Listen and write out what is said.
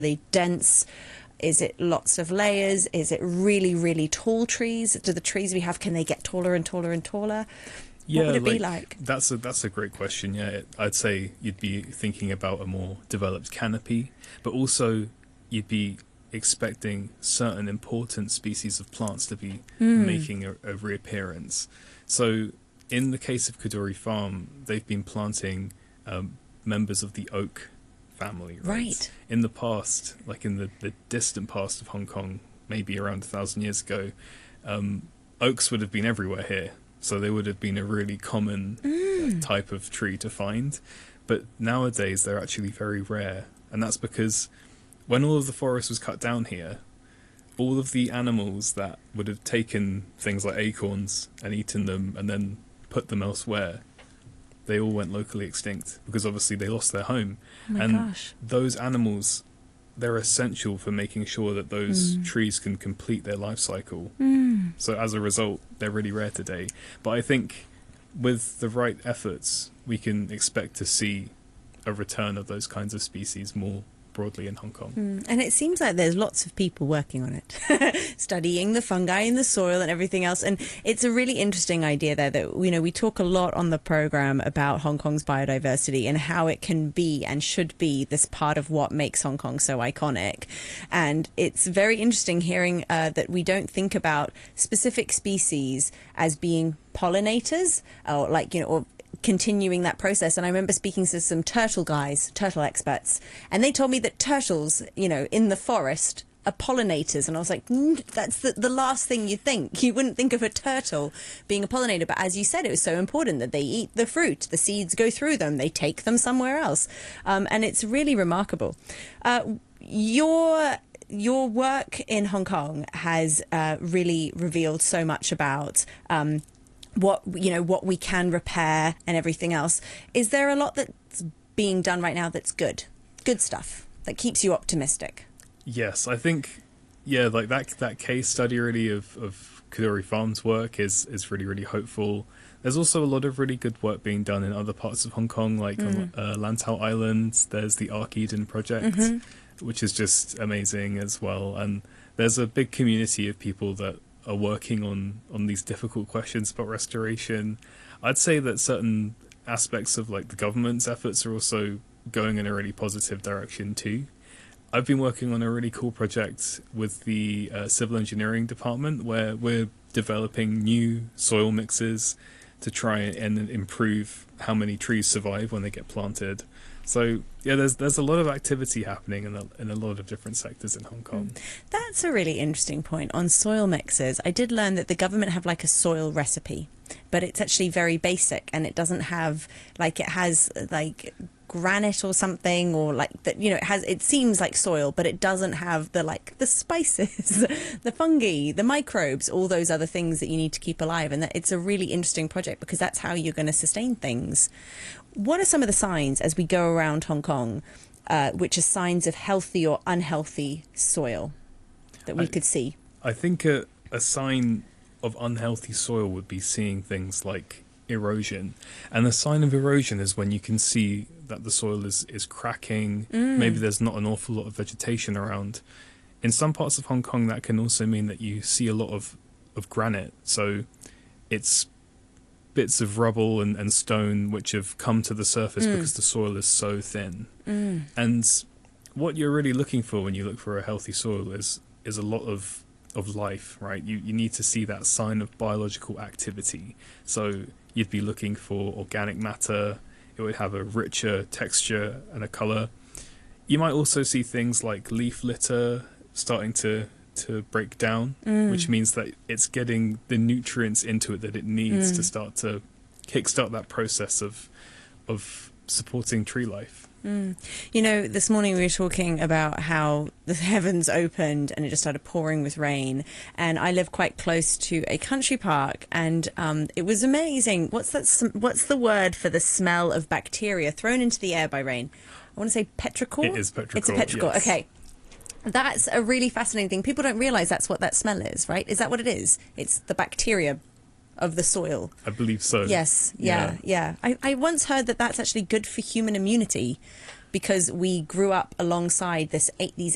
They dense? Is it lots of layers? Is it really, really tall trees? Do the trees we have, can they get taller and taller and taller? What Yeah, would it be like like? that's a great question. Yeah, I'd say you'd be thinking about a more developed canopy, but also you'd be expecting certain important species of plants to be making a reappearance. So, in the case of Kaduri Farm, they've been planting members of the oak family, right? Right. In the past, like in the distant past of Hong Kong, maybe around 1,000 years ago, oaks would have been everywhere here. So they would have been a really common type of tree to find. But nowadays they're actually very rare. And that's because when all of the forest was cut down here, all of the animals that would have taken things like acorns and eaten them and then put them elsewhere, they all went locally extinct because obviously they lost their home. Oh my And gosh. those animals, they're essential for making sure that those trees can complete their life cycle. So as a result, they're really rare today. But I think with the right efforts, we can expect to see a return of those kinds of species more broadly in Hong Kong. And it seems like there's lots of people working on it, studying the fungi in the soil and everything else. And it's a really interesting idea there that, we talk a lot on the program about Hong Kong's biodiversity and how it can be and should be this part of what makes Hong Kong so iconic. And it's very interesting hearing that we don't think about specific species as being pollinators or or continuing that process. And I remember speaking to some turtle experts, and they told me that turtles, in the forest are pollinators. And I was like, that's the last thing you think. You wouldn't think of a turtle being a pollinator. But as you said, it was so important that they eat the fruit. The seeds go through them. They take them somewhere else. And it's really remarkable. Your work in Hong Kong has really revealed so much about what we can repair and everything else. Is there a lot that's being done right now that's good stuff that keeps you optimistic? Yes, I think, yeah, like that case study really of Kaduri Farm's work is really, really hopeful. There's also a lot of really good work being done in other parts of Hong Kong, like on Lantau Island. There's the Arc Eden project, which is just amazing as well. And there's a big community of people that are working on these difficult questions about restoration. I'd say that certain aspects of like the government's efforts are also going in a really positive direction too. I've been working on a really cool project with the civil engineering department where we're developing new soil mixes to try and improve how many trees survive when they get planted. So yeah, there's a lot of activity happening in a lot of different sectors in Hong Kong. That's a really interesting point on soil mixes. I did learn that the government have like a soil recipe, but it's actually very basic, and it doesn't have it has granite or something, or like that, it seems like soil, but it doesn't have the spices, the fungi, the microbes, all those other things that you need to keep alive. And that it's a really interesting project because that's how you're going to sustain things. What are some of the signs as we go around Hong Kong, which are signs of healthy or unhealthy soil that we could see? I think a sign of unhealthy soil would be seeing things like erosion. And the sign of erosion is when you can see that the soil is cracking. Maybe there's not an awful lot of vegetation around. In some parts of Hong Kong, that can also mean that you see a lot of granite. So it's bits of rubble and stone which have come to the surface because the soil is so thin. And what you're really looking for when you look for a healthy soil is a lot of life, right? You need to see that sign of biological activity. So you'd be looking for organic matter. It would have a richer texture and a colour. You might also see things like leaf litter starting to break down, which means that it's getting the nutrients into it that it needs to start to kickstart that process of supporting tree life. This morning we were talking about how the heavens opened and it just started pouring with rain. And I live quite close to a country park, and it was amazing. What's the word for the smell of bacteria thrown into the air by rain? I want to say petrichor. It is petrichor. It's a petrichor. Yes. Okay. That's a really fascinating thing. People don't realise that's what that smell is, right? Is that what it is? It's the bacteria of the soil. I believe so. Yes. Yeah. I once heard that that's actually good for human immunity, because we grew up alongside these